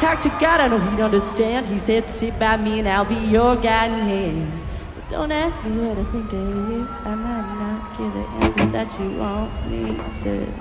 talk to God, I know he'd understand. He said, sit by me and I'll be your guiding hand. But don't ask me what I think of you. I might not give the answer that you want me to.